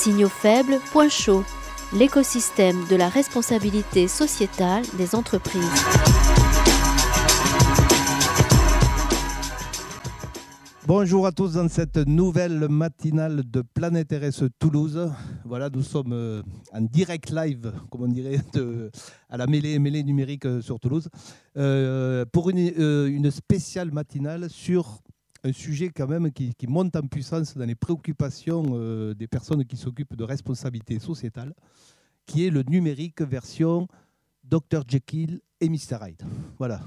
Signaux faibles, point chaud, l'écosystème de la responsabilité sociétale des entreprises. Bonjour à tous dans cette nouvelle matinale de Planète RSE Toulouse. Voilà, nous sommes en direct live, comme on dirait, à la mêlée numérique sur Toulouse, pour une spéciale matinale sur un sujet quand même qui monte en puissance dans les préoccupations des personnes qui s'occupent de responsabilité sociétale, qui est le numérique version Dr Jekyll et Mr Hyde. Voilà,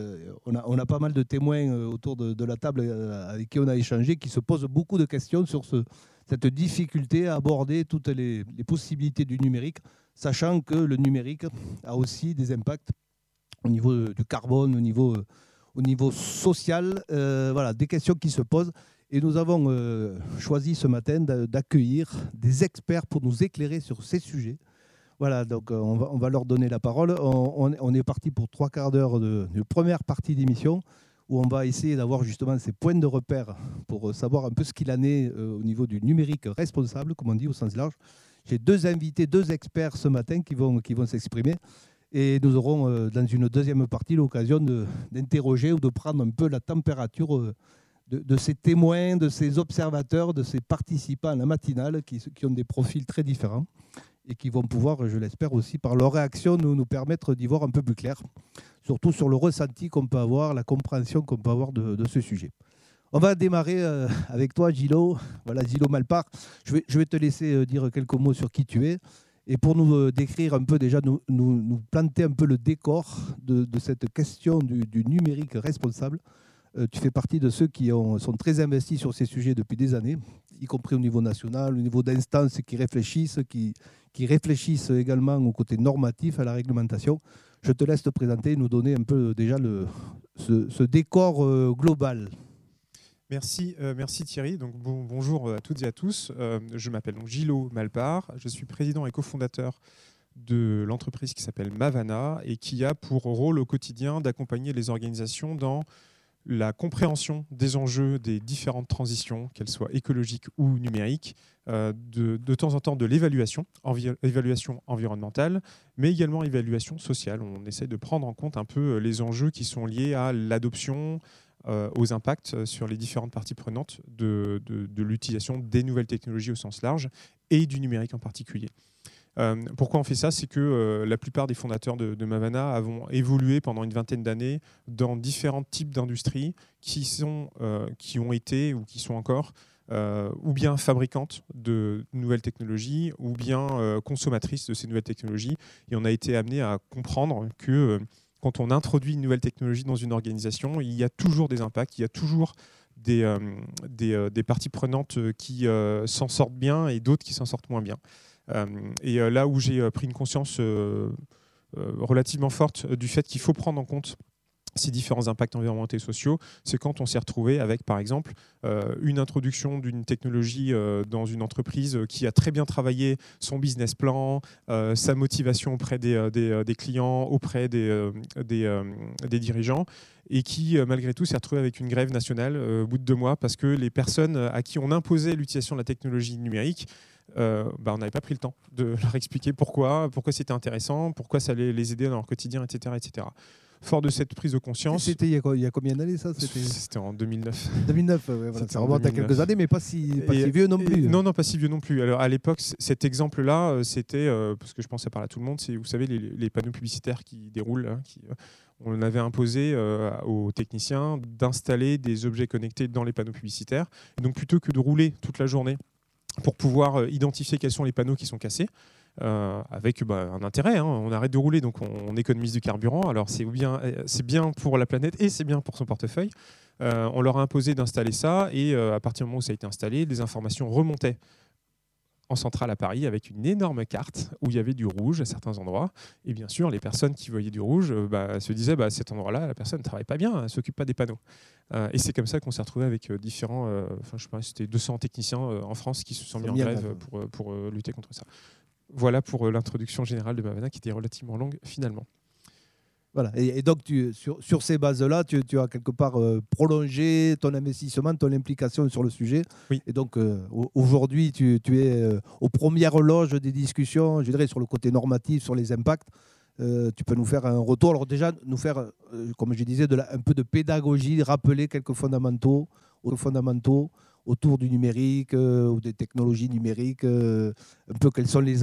on a pas mal de témoins autour de la table avec qui on a échangé, qui se posent beaucoup de questions sur cette difficulté à aborder toutes les possibilités du numérique, sachant que le numérique a aussi des impacts au niveau du carbone, au niveau social. Voilà, des questions qui se posent. Et nous avons choisi ce matin d'accueillir des experts pour nous éclairer sur ces sujets. Voilà, donc on va leur donner la parole. On est parti pour 3/4 d'heure de première partie d'émission où on va essayer d'avoir justement ces points de repère pour savoir un peu ce qu'il en est au niveau du numérique responsable, comme on dit au sens large. J'ai deux invités, deux experts ce matin qui vont s'exprimer. Et nous aurons dans une deuxième partie l'occasion d'interroger ou de prendre un peu la température de ces témoins, de ces observateurs, de ces participants à la matinale qui ont des profils très différents et qui vont pouvoir, je l'espère aussi, par leur réaction, nous permettre d'y voir un peu plus clair, surtout sur le ressenti qu'on peut avoir, la compréhension qu'on peut avoir de ce sujet. On va démarrer avec toi, Gillo. Voilà, Gillo Malpart. Je vais te laisser dire quelques mots sur qui tu es. Et pour nous décrire un peu déjà, nous planter un peu le décor de cette question du numérique responsable. Tu fais partie de ceux qui sont très investis sur ces sujets depuis des années, y compris au niveau national, au niveau d'instances qui réfléchissent, qui réfléchissent également au côté normatif, à la réglementation. Je te laisse te présenter et nous donner un peu déjà ce décor global. Merci Thierry. Donc, bonjour à toutes et à tous. Je m'appelle Gillo Malpart. Je suis président et cofondateur de l'entreprise qui s'appelle Mavana et qui a pour rôle au quotidien d'accompagner les organisations dans la compréhension des enjeux des différentes transitions, qu'elles soient écologiques ou numériques, de temps en temps de l'évaluation environnementale, mais également évaluation sociale. On essaie de prendre en compte un peu les enjeux qui sont liés à l'adoption, aux impacts sur les différentes parties prenantes de l'utilisation des nouvelles technologies au sens large et du numérique en particulier. Pourquoi on fait ça? C'est que la plupart des fondateurs de Mavana avons évolué pendant une vingtaine d'années dans différents types d'industries qui ont été ou qui sont encore ou bien fabricantes de nouvelles technologies ou bien consommatrices de ces nouvelles technologies. Et on a été amené à comprendre que quand on introduit une nouvelle technologie dans une organisation, il y a toujours des impacts, il y a toujours des parties prenantes qui s'en sortent bien et d'autres qui s'en sortent moins bien. Et là où j'ai pris une conscience relativement forte du fait qu'il faut prendre en compte ces différents impacts environnementaux et sociaux, c'est quand on s'est retrouvé avec, par exemple, une introduction d'une technologie dans une entreprise qui a très bien travaillé son business plan, sa motivation auprès des clients, auprès des dirigeants, et qui, malgré tout, s'est retrouvé avec une grève nationale au bout de 2 mois parce que les personnes à qui on imposait l'utilisation de la technologie numérique, on n'avait pas pris le temps de leur expliquer pourquoi c'était intéressant, pourquoi ça allait les aider dans leur quotidien, etc. etc. Fort de cette prise de conscience. C'était il y a combien d'années ça? C'était en 2009. 2009, ouais, voilà, ça remonte à quelques années, mais pas si vieux non plus. Non, pas si vieux non plus. Alors à l'époque, cet exemple-là, c'était, parce que je pense que ça parle à tout le monde, c'est, vous savez, les panneaux publicitaires qui déroulent, hein, on avait imposé aux techniciens d'installer des objets connectés dans les panneaux publicitaires. Et donc plutôt que de rouler toute la journée pour pouvoir identifier quels sont les panneaux qui sont cassés, avec un intérêt, hein. On arrête de rouler, donc on économise du carburant. Alors c'est bien pour la planète et c'est bien pour son portefeuille. On leur a imposé d'installer ça et à partir du moment où ça a été installé, les informations remontaient en centrale à Paris avec une énorme carte où il y avait du rouge à certains endroits. Et bien sûr, les personnes qui voyaient du rouge se disaient cet endroit-là, la personne ne travaille pas bien, elle ne s'occupe pas des panneaux. Et c'est comme ça qu'on s'est retrouvé avec différents, je sais pas, c'était 200 techniciens en France qui se sont mis en grève pour lutter contre ça. Voilà pour l'introduction générale de Mavana qui était relativement longue finalement. Voilà. Et donc, sur ces bases-là, tu as quelque part prolongé ton investissement, ton implication sur le sujet. Oui. Et donc, aujourd'hui, tu es aux premières loges des discussions, je dirais, sur le côté normatif, sur les impacts. Tu peux nous faire un retour. Alors déjà, nous faire, comme je disais, un peu de pédagogie, rappeler quelques fondamentaux autour du numérique ou des technologies numériques, un peu quels sont les